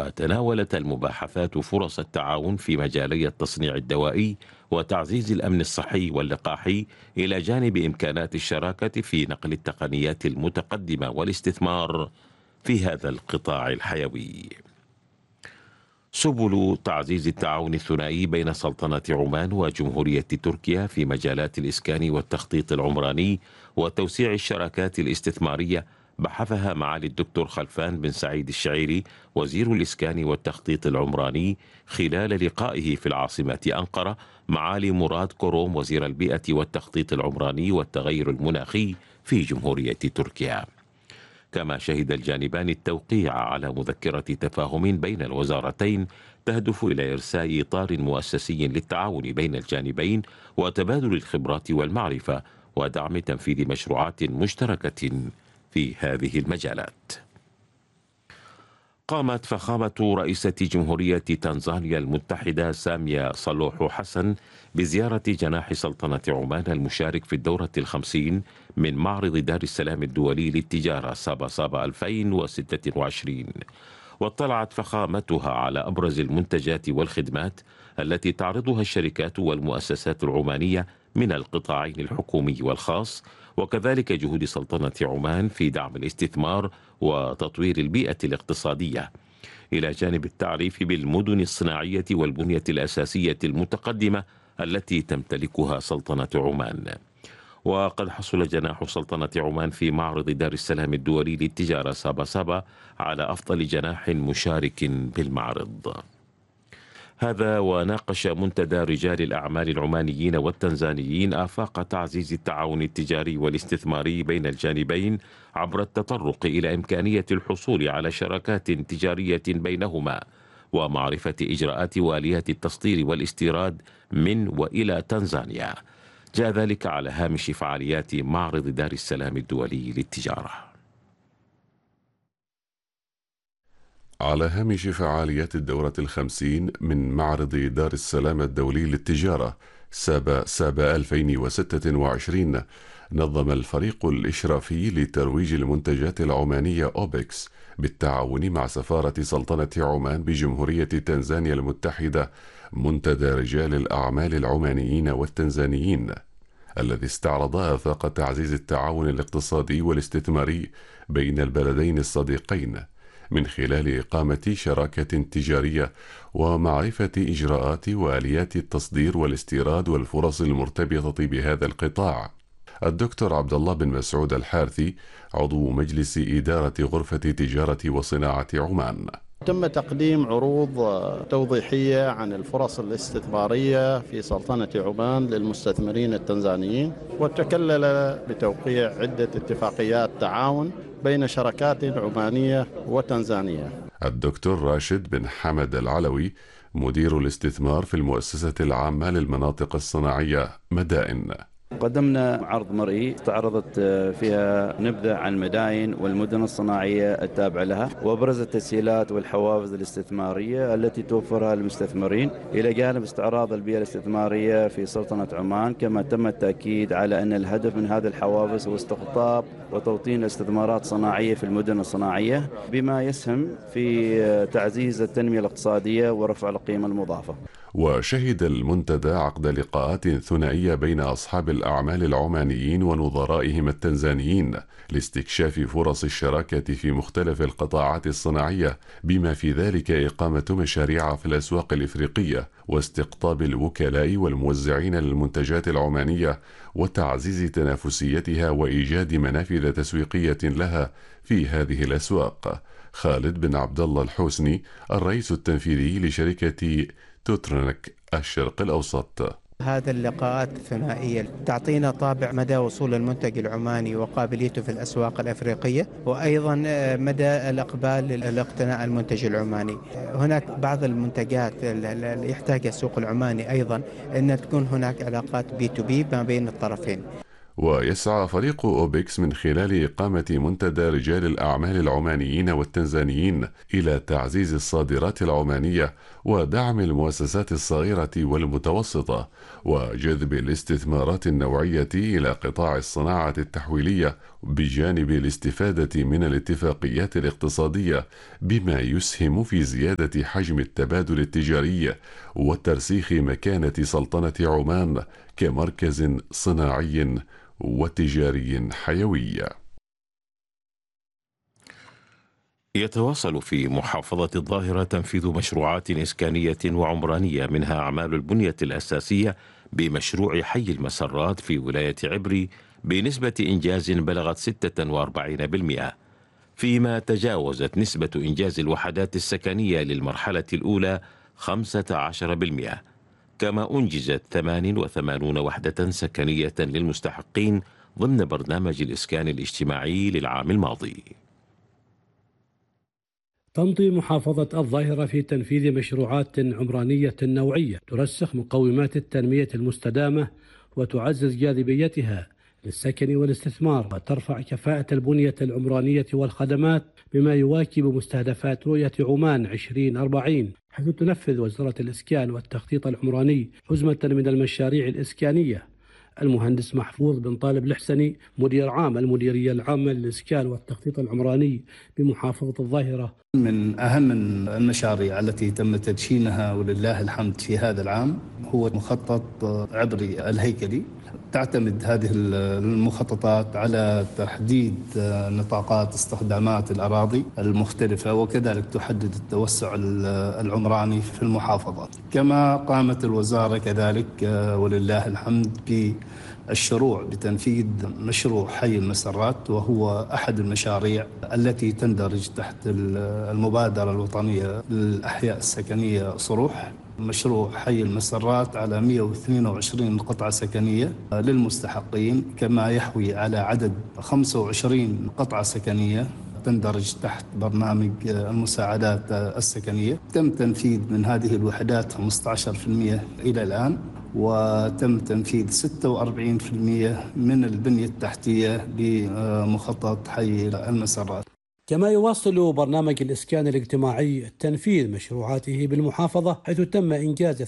وتناولت المباحثات فرص التعاون في مجالي التصنيع الدوائي وتعزيز الأمن الصحي واللقاحي، إلى جانب إمكانات الشراكة في نقل التقنيات المتقدمة والاستثمار في هذا القطاع الحيوي. سبل تعزيز التعاون الثنائي بين سلطنة عمان وجمهورية تركيا في مجالات الإسكان والتخطيط العمراني وتوسيع الشراكات الاستثمارية بحثها معالي الدكتور خلفان بن سعيد الشعيري وزير الإسكان والتخطيط العمراني خلال لقائه في العاصمة أنقرة معالي مراد كروم وزير البيئة والتخطيط العمراني والتغير المناخي في جمهورية تركيا. كما شهد الجانبان التوقيع على مذكرة تفاهم بين الوزارتين تهدف إلى إرساء إطار مؤسسي للتعاون بين الجانبين وتبادل الخبرات والمعرفة ودعم تنفيذ مشروعات مشتركة في هذه المجالات. قامت فخامة رئيسة جمهورية تنزانيا المتحدة سامية صلوح حسن بزيارة جناح سلطنة عمان المشارك في الدورة 50 من معرض دار السلام الدولي للتجارة سابا سابا 2026، واطلعت فخامتها على أبرز المنتجات والخدمات التي تعرضها الشركات والمؤسسات العمانية من القطاعين الحكومي والخاص، وكذلك جهود سلطنة عمان في دعم الاستثمار وتطوير البيئة الاقتصادية، إلى جانب التعريف بالمدن الصناعية والبنية الأساسية المتقدمة التي تمتلكها سلطنة عمان. وقد حصل جناح سلطنة عمان في معرض دار السلام الدولي للتجارة سابا سابا على أفضل جناح مشارك بالمعرض هذا. وناقش منتدى رجال الأعمال العمانيين والتنزانيين آفاق تعزيز التعاون التجاري والاستثماري بين الجانبين عبر التطرق إلى إمكانية الحصول على شراكات تجارية بينهما ومعرفة إجراءات وآليات التصدير والاستيراد من وإلى تنزانيا. جاء ذلك على هامش فعاليات معرض دار السلام الدولي للتجارة. على هامش فعاليات الدورة 50 من معرض دار السلام الدولي للتجارة سابا سابا 2026، نظم الفريق الإشرافي لترويج المنتجات العمانية أوبكس بالتعاون مع سفارة سلطنة عمان بجمهورية تنزانيا المتحدة منتدى رجال الأعمال العمانيين والتنزانيين، الذي استعرض آفاق تعزيز التعاون الاقتصادي والاستثماري بين البلدين الصديقين من خلال إقامة شراكة تجارية ومعرفة إجراءات وآليات التصدير والاستيراد والفرص المرتبطة بهذا القطاع. الدكتور عبد الله بن مسعود الحارثي عضو مجلس إدارة غرفة تجارة وصناعة عمان: تم تقديم عروض توضيحية عن الفرص الاستثمارية في سلطنة عمان للمستثمرين التنزانيين، وتكلل بتوقيع عدة اتفاقيات تعاون بين شركات عمانية وتنزانية. الدكتور راشد بن حمد العلوي مدير الاستثمار في المؤسسة العامة للمناطق الصناعية مدائن: قدمنا عرض مرئي استعرضت فيها نبذة عن المداين والمدن الصناعية التابعة لها وأبرز التسهيلات والحوافز الاستثمارية التي توفرها المستثمرين، إلى جانب استعراض البيئة الاستثمارية في سلطنة عمان. كما تم التأكيد على أن الهدف من هذه الحوافز هو استقطاب وتوطين استثمارات صناعية في المدن الصناعية بما يسهم في تعزيز التنمية الاقتصادية ورفع القيمة المضافة. وشهد المنتدى عقد لقاءات ثنائية بين أصحاب الأعمال العمانيين ونظرائهم التنزانيين لاستكشاف فرص الشراكة في مختلف القطاعات الصناعية، بما في ذلك إقامة مشاريع في الأسواق الإفريقية واستقطاب الوكلاء والموزعين للمنتجات العمانية وتعزيز تنافسيتها وإيجاد منافذ تسويقية لها في هذه الأسواق. خالد بن عبد الله الحوسني الرئيس التنفيذي لشركة توترنك الشرق الأوسط: هذا اللقاءات الثنائية تعطينا طابع مدى وصول المنتج العماني وقابليته في الأسواق الأفريقية، وأيضا مدى الإقبال لاقتناء المنتج العماني. هناك بعض المنتجات اللي يحتاجها السوق العماني أيضا أن تكون هناك علاقات B2B ما بين الطرفين. ويسعى فريق أوبكس من خلال إقامة منتدى رجال الأعمال العمانيين والتنزانيين إلى تعزيز الصادرات العمانية ودعم المؤسسات الصغيرة والمتوسطة وجذب الاستثمارات النوعية إلى قطاع الصناعة التحويلية بجانب الاستفادة من الاتفاقيات الاقتصادية بما يسهم في زيادة حجم التبادل التجاري وترسيخ مكانة سلطنة عمان كمركز صناعي وتجاري حيوي. يتواصل في محافظة الظاهرة تنفيذ مشروعات إسكانية وعمرانية منها أعمال البنية الأساسية بمشروع حي المسرات في ولاية عبري بنسبة إنجاز بلغت 46%، فيما تجاوزت نسبة إنجاز الوحدات السكنية للمرحلة الأولى 15%، كما أنجزت 88 وحدة سكنية للمستحقين ضمن برنامج الإسكان الاجتماعي للعام الماضي. تمضي محافظة الظاهرة في تنفيذ مشروعات عمرانية نوعية ترسخ مقومات التنمية المستدامة وتعزز جاذبيتها للسكن والاستثمار وترفع كفاءة البنية العمرانية والخدمات بما يواكب مستهدفات رؤية عمان 2040، حيث تنفذ وزارة الإسكان والتخطيط العمراني حزمة من المشاريع الإسكانية. المهندس محفوظ بن طالب الحسني مدير عام المديرية العامة للإسكان والتخطيط العمراني بمحافظة الظاهرة: من أهم المشاريع التي تم تدشينها ولله الحمد في هذا العام هو مخطط عبري الهيكلي. تعتمد هذه المخططات على تحديد نطاقات استخدامات الأراضي المختلفة، وكذلك تحدد التوسع العمراني في المحافظة. كما قامت الوزارة كذلك ولله الحمد بالشروع بتنفيذ مشروع حي المسرات، وهو أحد المشاريع التي تندرج تحت المبادرة الوطنية للأحياء السكنية صروح. مشروع حي المسرات على 122 قطعة سكنية للمستحقين، كما يحوي على عدد 25 قطعة سكنية تندرج تحت برنامج المساعدات السكنية. تم تنفيذ من هذه الوحدات 15% إلى الآن، وتم تنفيذ 46% من البنية التحتية بمخطط حي المسرات. كما يواصل برنامج الإسكان الاجتماعي تنفيذ مشروعاته بالمحافظة، حيث تم إنجاز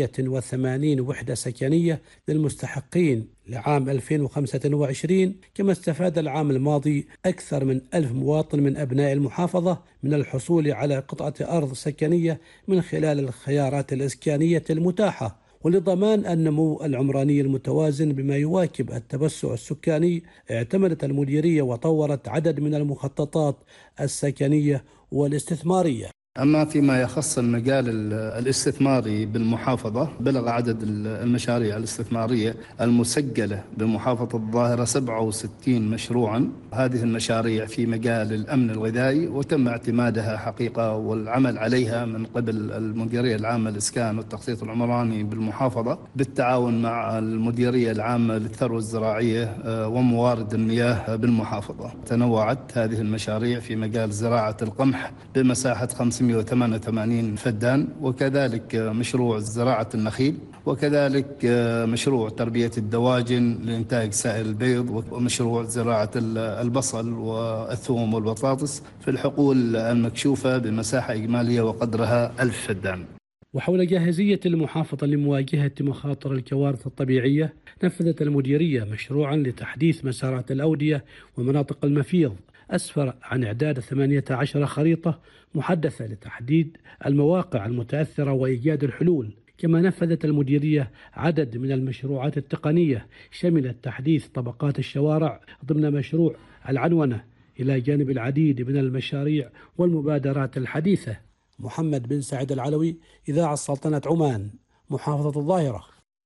88 وحدة سكنية للمستحقين لعام 2025، كما استفاد العام الماضي أكثر من 1000 مواطن من أبناء المحافظة من الحصول على قطعة أرض سكنية من خلال الخيارات الإسكانية المتاحة. ولضمان النمو العمراني المتوازن بما يواكب التوسع السكاني، اعتمدت المديرية وطورت عدد من المخططات السكنية والاستثمارية. أما فيما يخص المجال الاستثماري بالمحافظة، بلغ عدد المشاريع الاستثمارية المسجلة بمحافظة الظاهرة 67 مشروعا. هذه المشاريع في مجال الأمن الغذائي، وتم اعتمادها حقيقة والعمل عليها من قبل المديرية العامة للإسكان والتخطيط العمراني بالمحافظة بالتعاون مع المديرية العامة للثروة الزراعية وموارد المياه بالمحافظة. تنوعت هذه المشاريع في مجال زراعة القمح بمساحة 588 فدان، وكذلك مشروع زراعة النخيل، وكذلك مشروع تربية الدواجن لإنتاج سائل البيض، ومشروع زراعة البصل والثوم والبطاطس في الحقول المكشوفة بمساحة إجمالية وقدرها 1000 فدان. وحول جاهزية المحافظة لمواجهة مخاطر الكوارث الطبيعية، نفذت المديرية مشروعا لتحديث مسارات الأودية ومناطق المفيض، أسفر عن إعداد 18 خريطة محدثة لتحديد المواقع المتأثرة وإيجاد الحلول. كما نفذت المديرية عدد من المشروعات التقنية شملت تحديث طبقات الشوارع ضمن مشروع العنونة، إلى جانب العديد من المشاريع والمبادرات الحديثة. محمد بن سعد العلوي، إذاعة سلطنة عمان، محافظة الظاهرة.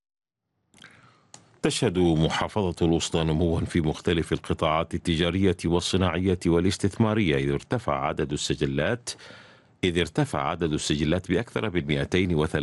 تشهد محافظة الوسطى نموا في مختلف القطاعات التجارية والصناعية والاستثمارية، إذ ارتفع عدد السجلات بأكثر من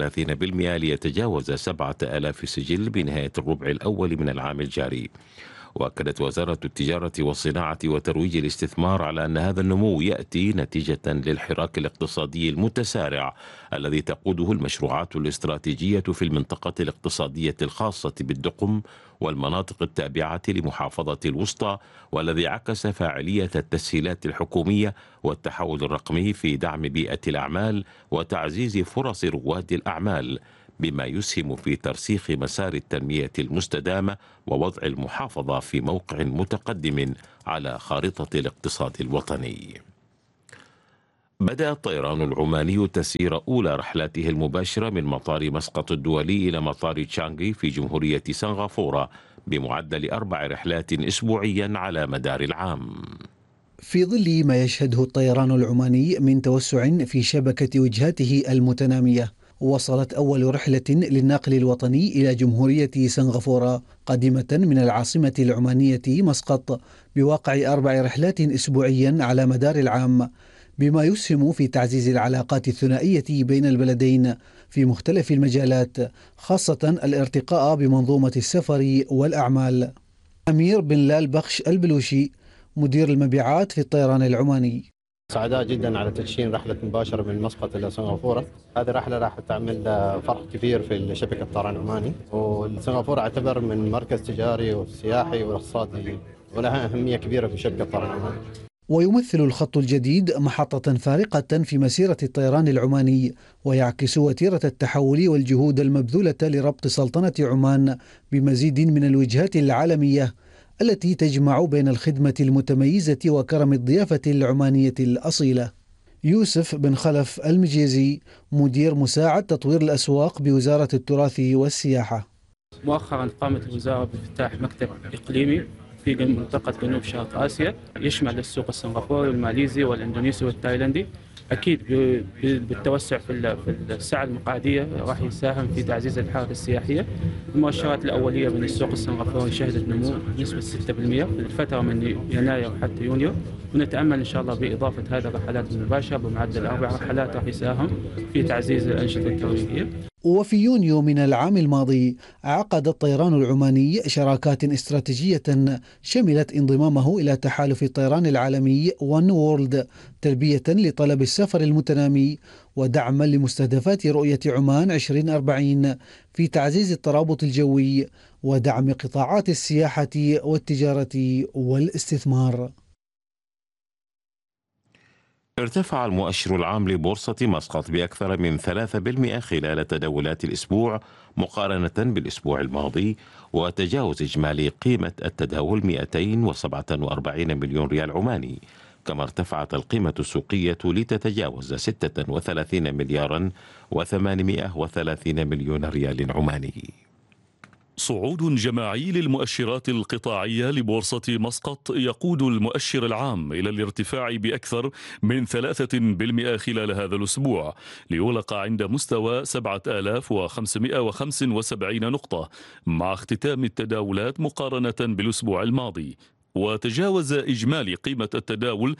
230% ليتجاوز 7000 سجل بنهاية الربع الأول من العام الجاري. وأكدت وزارة التجارة والصناعة وترويج الاستثمار على أن هذا النمو يأتي نتيجة للحراك الاقتصادي المتسارع الذي تقوده المشروعات الاستراتيجية في المنطقة الاقتصادية الخاصة بالدقم والمناطق التابعة لمحافظة الوسطى، والذي عكس فاعلية التسهيلات الحكومية والتحول الرقمي في دعم بيئة الأعمال وتعزيز فرص رواد الأعمال، بما يسهم في ترسيخ مسار التنمية المستدامة ووضع المحافظة في موقع متقدم على خارطة الاقتصاد الوطني. بدأ الطيران العماني تسيير أولى رحلاته المباشرة من مطار مسقط الدولي إلى مطار تشانغي في جمهورية سنغافورة بمعدل 4 رحلات أسبوعيا على مدار العام. في ظل ما يشهده الطيران العماني من توسع في شبكة وجهاته المتنامية، وصلت أول رحلة للناقل الوطني إلى جمهورية سنغافورة قادمة من العاصمة العمانية مسقط بواقع 4 رحلات أسبوعيا على مدار العام، بما يسهم في تعزيز العلاقات الثنائية بين البلدين في مختلف المجالات، خاصة الارتقاء بمنظومة السفر والأعمال. أمير بن لال بخش البلوشي مدير المبيعات في الطيران العماني: سعداء جدا على تدشين رحلة مباشرة من مسقط إلى سنغافورة. هذه الرحلة راح تعمل فرق كبير في شبكة الطيران العماني، وسنغافورة اعتبر من مركز تجاري وسياحي واقتصادي ولها أهمية كبيرة في شبكة الطيران العماني. ويمثل الخط الجديد محطة فارقة في مسيرة الطيران العماني، ويعكس وتيرة التحول والجهود المبذولة لربط سلطنة عمان بمزيد من الوجهات العالمية التي تجمع بين الخدمة المتميزة وكرم الضيافة العمانية الأصيلة. يوسف بن خلف المجيزي مدير مساعد تطوير الأسواق بوزارة التراث والسياحة: مؤخرا قامت الوزارة بافتتاح مكتب إقليمي في منطقة جنوب شرق آسيا يشمل السوق السنغافوري والماليزي والإندونيسي والتايلاندي. أكيد بالتوسع في السعة المقعدية راح يساهم في تعزيز الحركة السياحية. المؤشرات الأولية من السوق السنغافوري شهدت نمو بنسبة 6% في الفترة من يناير حتى يونيو، ونتأمل إن شاء الله بإضافة هذه الرحلات المباشرة بمعدل 4 رحلات راح يساهم في تعزيز الأنشطة الترويجية. وفي يونيو من العام الماضي عقد الطيران العماني شراكات استراتيجية شملت انضمامه إلى تحالف الطيران العالمي وان وورلد تلبية لطلب السفر المتنامي ودعما لمستهدفات رؤية عمان 2040 في تعزيز الترابط الجوي ودعم قطاعات السياحة والتجارة والاستثمار. ارتفع المؤشر العام لبورصة مسقط بأكثر من 3% خلال تداولات الأسبوع مقارنة بالأسبوع الماضي، وتجاوز إجمالي قيمة التداول 247 مليون ريال عماني. كما ارتفعت القيمة السوقية لتتجاوز 36 مليارا و830 مليون ريال عماني. صعود جماعي للمؤشرات القطاعية لبورصة مسقط يقود المؤشر العام إلى الارتفاع بأكثر من 3% خلال هذا الأسبوع، ليغلق عند مستوى 7575 نقطة مع اختتام التداولات مقارنة بالأسبوع الماضي. وتجاوز إجمالي قيمة التداول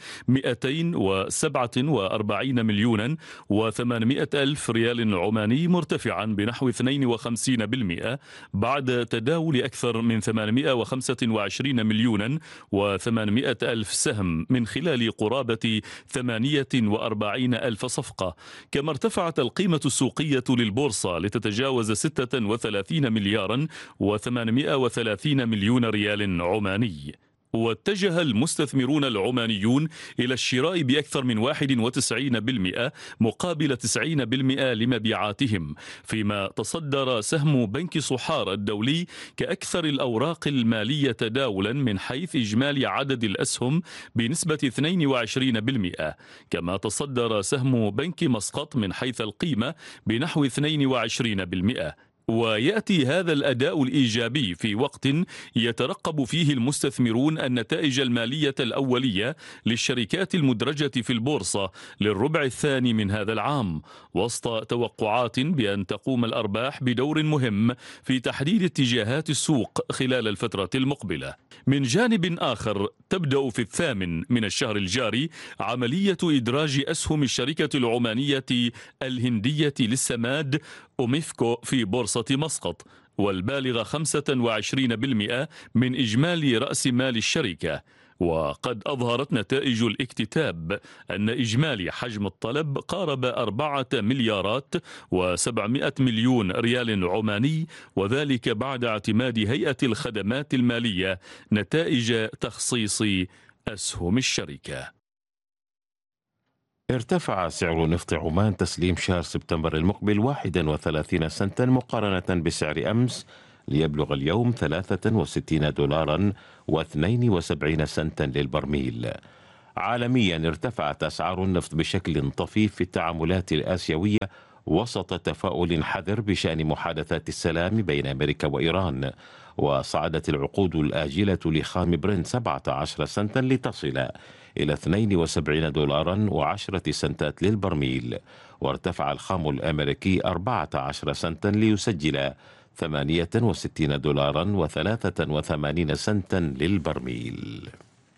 247 مليونا و800 ألف ريال عماني، مرتفعا بنحو 52% بعد تداول أكثر من 825 مليونا و800 ألف سهم من خلال قرابة 48 ألف صفقة. كما ارتفعت القيمة السوقية للبورصة لتتجاوز 36 مليارا و830 مليون ريال عماني. واتجه المستثمرون العمانيون إلى الشراء بأكثر من 91% مقابل 90% لمبيعاتهم، فيما تصدر سهم بنك صحار الدولي كأكثر الأوراق المالية تداولا من حيث إجمالي عدد الأسهم بنسبة 22%. كما تصدر سهم بنك مسقط من حيث القيمة بنحو 22%. ويأتي هذا الأداء الإيجابي في وقت يترقب فيه المستثمرون النتائج المالية الأولية للشركات المدرجة في البورصة للربع الثاني من هذا العام، وسط توقعات بأن تقوم الأرباح بدور مهم في تحديد اتجاهات السوق خلال الفترة المقبلة. من جانب آخر، تبدأ في 8 من الشهر الجاري عملية إدراج أسهم الشركة العمانية الهندية للسماد أوميفكو في بورصة مسقط، والبالغ 25% من إجمالي رأس مال الشركة. وقد أظهرت نتائج الاكتتاب أن إجمالي حجم الطلب قارب 4 مليارات و700 مليون ريال عماني، وذلك بعد اعتماد هيئة الخدمات المالية نتائج تخصيص أسهم الشركة. ارتفع سعر نفط عمان تسليم شهر سبتمبر المقبل 31 سنتا مقارنة بسعر أمس، ليبلغ اليوم 63 دولارا و72 سنتا للبرميل. عالميا ارتفعت أسعار النفط بشكل طفيف في التعاملات الآسيوية وسط تفاؤل حذر بشأن محادثات السلام بين أمريكا وإيران، وصعدت العقود الآجلة لخام برنت 17 سنتا لتصل إلى 72 دولارا و10 سنتات للبرميل، وارتفع الخام الأمريكي 14 سنتا ليسجل 68 دولارا و83 سنتا للبرميل.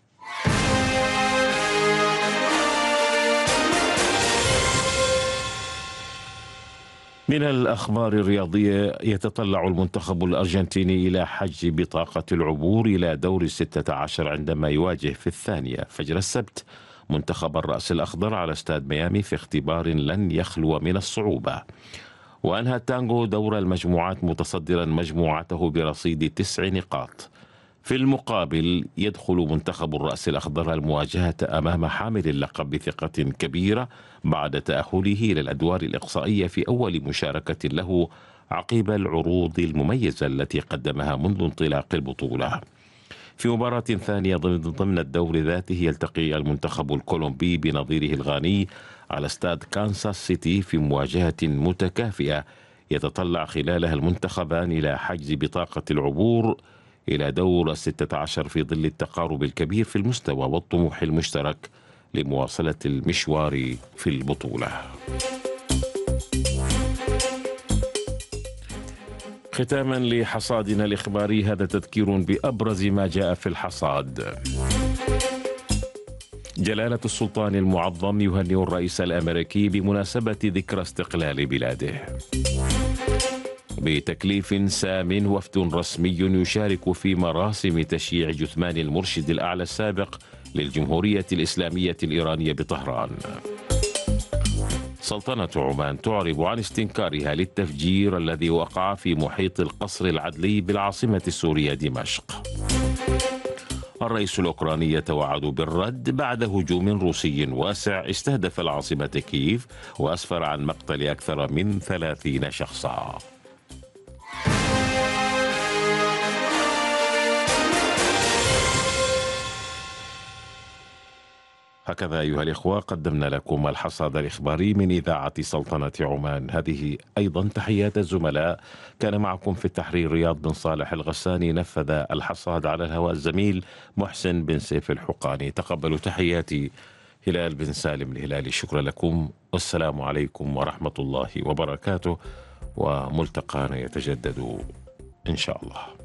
من الأخبار الرياضية، يتطلع المنتخب الأرجنتيني إلى حجز بطاقة العبور إلى دور 16 عندما يواجه في الثانية فجر السبت منتخب الرأس الأخضر على استاد ميامي في اختبار لن يخلو من الصعوبة. وأنهى التانغو دور المجموعات متصدرا مجموعته برصيد 9 نقاط. في المقابل يدخل منتخب الرأس الأخضر المواجهة أمام حامل اللقب بثقة كبيرة بعد تأهله إلى الأدوار الإقصائية في أول مشاركة له عقب العروض المميزة التي قدمها منذ انطلاق البطولة. في مباراة ثانية ضمن الدور ذاته يلتقي المنتخب الكولومبي بنظيره الغاني على استاد كانساس سيتي في مواجهة متكافئة يتطلع خلالها المنتخبان إلى حجز بطاقة العبور إلى دور 16 في ظل التقارب الكبير في المستوى والطموح المشترك لمواصلة المشوار في البطولة. ختاما لحصادنا الإخباري، هذا تذكير بأبرز ما جاء في الحصاد. جلالة السلطان المعظم يهنئ الرئيس الأمريكي بمناسبة ذكرى استقلال بلاده. بتكليف سام وفد رسمي يشارك في مراسم تشييع جثمان المرشد الأعلى السابق للجمهورية الإسلامية الإيرانية بطهران. سلطنة عمان تعرب عن استنكارها للتفجير الذي وقع في محيط القصر العدلي بالعاصمة السورية دمشق. الرئيس الأوكراني يتوعد بالرد بعد هجوم روسي واسع استهدف العاصمة كييف وأسفر عن مقتل أكثر من 30 شخصا. هكذا أيها الإخوة قدمنا لكم الحصاد الإخباري من إذاعة سلطنة عمان. هذه أيضا تحيات الزملاء، كان معكم في التحرير رياض بن صالح الغساني، نفذ الحصاد على الهواء الزميل محسن بن سيف الحقاني. تقبلوا تحياتي هلال بن سالم الهلالي. شكرا لكم والسلام عليكم ورحمة الله وبركاته، وملتقانا يتجدد إن شاء الله.